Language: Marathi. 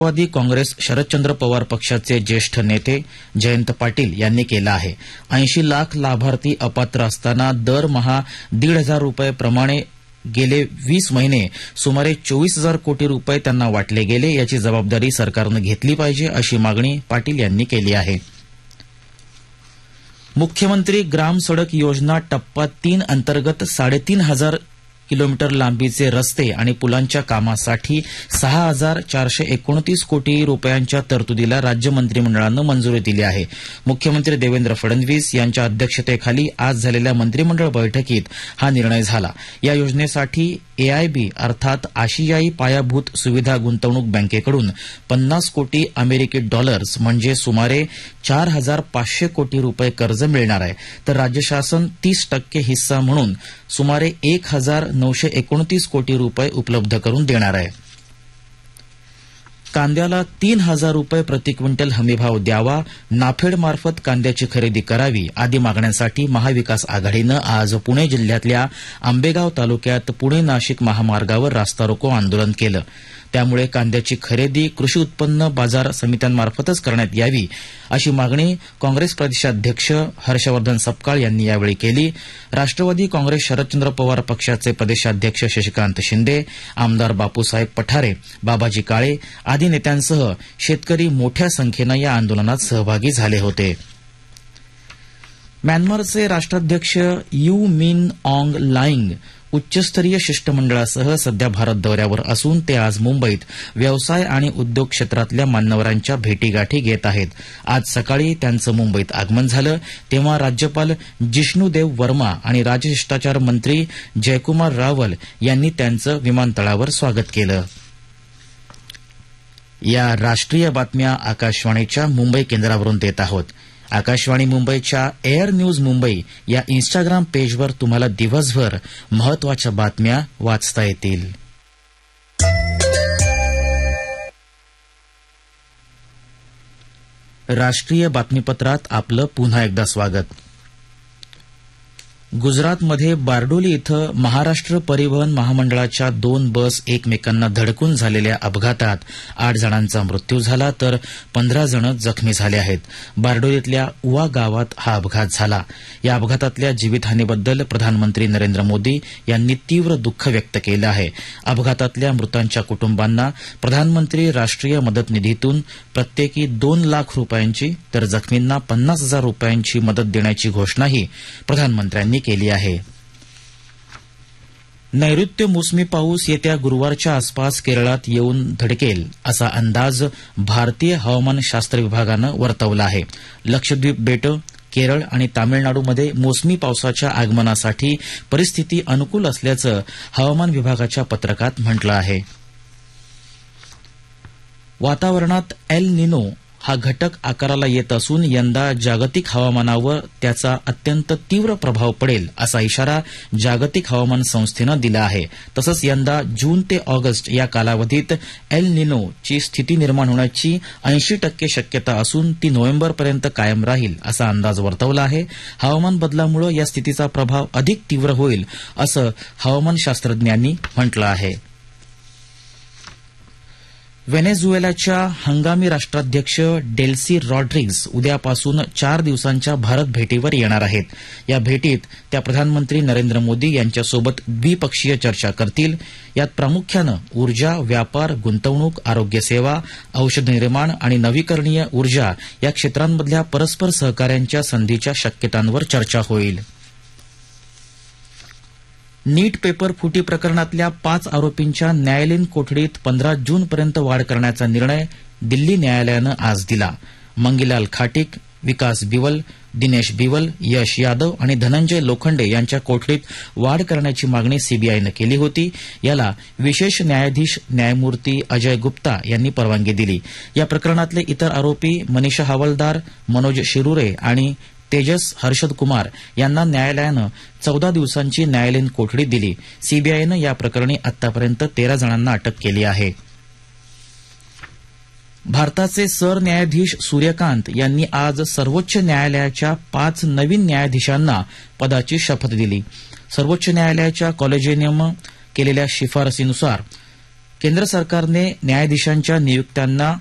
राष्ट्रवादी काँग्रेस शरदचंद्र पवार पक्षाचे ज्येष्ठ नेते जयंत पाटील यांनी केलं आहे. 80 लाख लाभार्थी अपात्र असताना दरमहा 1,500 रुपये गेले 20 महिने सुमारे 24,000 कोटी रुपये त्यांना वाटले गेले. याची जबाबदारी सरकारनं घेतली पाहिजे, अशी मागणी पाटील यांनी केली आहे. मुख्यमंत्री ग्राम सडक योजना टप्पा 3 अंतर्गत 3,500 किलोमीटर लांबीचे रस्ते आणि पुलांच्या कामासाठी 6,429 कोटी रुपयांच्या तरतुदीला राज्य मंत्रिमंडळानं मंजुरी दिली आहे. मुख्यमंत्री देवेंद्र फडणवीस यांच्या अध्यक्षतेखाली आज झालेल्या मंत्रिमंडळ बैठकीत हा निर्णय झाला. या योजनेसाठी एआयबी अर्थात आशियाई पायाभूत सुविधा गुंतवणूक बँकेकडून 50 कोटी अमेरिकी डॉलर्स म्हणजे सुमारे 4,500 कोटी रुपये कर्ज मिळणार आहे. तर राज्य शासन 30% हिस्सा म्हणून सुमारे 1,929 कोटी रुपये उपलब्ध करून देणार आहे. कांद्याला 3,000 रुपये प्रति क्विंटल हमीभाव द्यावा, नाफेडमार्फत कांद्याची खरेदी करावी आदी मागण्यांसाठी महाविकास आघाडीनं आज पुणे जिल्ह्यातल्या आंबेगाव तालुक्यात पुणे नाशिक महामार्गावर रास्ता रोको आंदोलन केलं. त्यामुळे कांद्याची खरेदी कृषी उत्पन्न बाजार समित्यांमार्फतच करण्यात यावी, अशी मागणी काँग्रेस प्रदेशाध्यक्ष हर्षवर्धन सपकाळ यांनी यावेळी केली. राष्ट्रवादी काँग्रेस शरदचंद्र पवार पक्षाचे प्रदेशाध्यक्ष शशिकांत शिंदे, आमदार बापूसाहेब पठारे, बाबाजी काळे आदी नेत्यांसह शेतकरी मोठ्या संख्येनं या आंदोलनात सहभागी झाले होते. म्यानमारचे राष्ट्राध्यक्ष यू मिन ऑंग लाईंग उच्चस्तरीय शिष्टमंडळासह सध्या भारत दौऱ्यावर असून ते आज मुंबईत व्यवसाय आणि उद्योग क्षेत्रातल्या मान्यवरांच्या भेटीगाठी घेत आहेत. आज सकाळी त्यांचं मुंबईत आगमन झालं तेव्हा राज्यपाल जिष्णुदेव वर्मा आणि राजशिष्टाचार मंत्री जयकुमार रावल यांनी त्यांचं विमानतळावर स्वागत केलं. या राष्ट्रीय बातम्या आकाशवाणीच्या मुंबई केंद्रावरून देत आहोत. आकाशवाणी मुंबईच्या एअर न्यूज मुंबई या इन्स्टाग्राम पेजवर तुम्हाला दिवसभर महत्वाच्या बातम्या वाचता येतील. राष्ट्रीय बातमीपत्रात आपलं पुन्हा एकदा स्वागत. गुजरातमध्ये बारडोली इथं महाराष्ट्र परिवहन महामंडळाच्या 2 बस एकमेकांना धडकून झालेल्या अपघातात 8 जणांचा मृत्यू झाला तर 15 जण जखमी झाले आहेत. बारडोलीतल्या उवा गावात हा अपघात झाला. या अपघातातल्या जीवितहानीबद्दल प्रधानमंत्री नरेंद्र मोदी यांनी तीव्र दुःख व्यक्त केलं आहे. अपघातातल्या मृतांच्या कुटुंबांना प्रधानमंत्री राष्ट्रीय मदत निधीतून प्रत्येकी 2 लाख रुपयांची तर जखमींना 50,000 रुपयांची मदत देण्याची घोषणाही प्रधानमंत्र्यांनी केली आहे. नैऋत्य मोसमी पाऊस येत्या गुरुवारच्या आसपास केरळात येऊन धडकेल असा अंदाज भारतीय हवामानशास्त्र विभागानं वर्तवला आहे. लक्षद्वीप बेटं, केरळ आणि तामिळनाडूमध्ये मोसमी पावसाच्या आगमनासाठी परिस्थिती अनुकूल असल्याचं हवामान विभागाच्या पत्रकात म्हटलं आहे. वातावरणात एल निनो हा घटक आकाराला येत असून यंदा जागतिक हवामानावर त्याचा अत्यंत तीव्र प्रभाव पडेल असा इशारा जागतिक हवामान संस्थेनं दिला आहे. तसंच यंदा जून ते ऑगस्ट या कालावधीत एल निनोची स्थिती निर्माण होण्याची 80% शक्यता असून ती नोव्हेंबरपर्यंत कायम राहील असा अंदाज वर्तवला आहे. हवामान बदलामुळे या स्थितीचा प्रभाव अधिक तीव्र होईल असं हवामानशास्त्रज्ञांनी म्हटलं आहे. व्हेनेझुएलाच्या हंगामी राष्ट्राध्यक्ष डेल्सी रॉड्रिग्ज उद्यापासून 4 दिवसांच्या भारत भेटीवर येणार आहेत. या भेटीत त्या प्रधानमंत्री नरेंद्र मोदी यांच्यासोबत द्विपक्षीय चर्चा करतील. यात प्रामुख्यानं ऊर्जा, व्यापार, गुंतवणूक, आरोग्यसेवा, औषध निर्माण आणि नवीकरणीय ऊर्जा या क्षेत्रांमधल्या परस्पर सहकार्याच्या संधीच्या शक्यतांवर चर्चा होईल. नीट पेपर फुटी प्रकरणातल्या 5 आरोपींच्या न्यायालयीन कोठडीत 15 जूनपर्यंत वाढ करण्याचा निर्णय दिल्ली न्यायालयानं आज दिला. मंगीलाल खाटिक, विकास बिवल, दिनेश बिवल, यश यादव आणि धनंजय लोखंडे यांच्या कोठडीत वाढ करण्याची मागणी सीबीआयनं केली होती. याला विशेष न्यायाधीश न्यायमूर्ती अजय गुप्ता यांनी परवानगी दिली. या प्रकरणातले इतर आरोपी मनीषा हवालदार, मनोज शिरुरे आणि तेजस हर्षद कुमार यांना न्यायालयानं 14 दिवसांची न्यायालयीन कोठडी दिली. सीबीआयनं या प्रकरणी आतापर्यंत 13 जणांना अटक केली आहे. भारताचे सरन्यायाधीश सूर्यकांत यांनी आज सर्वोच्च न्यायालयाच्या 5 नवीन न्यायाधीशांना पदाची शपथ दिली. सर्वोच्च न्यायालयाच्या कॉलेजियमनं केलेल्या शिफारसीनुसार केंद्र सरकारने न्यायाधीशांच्या नियुक्त्यांना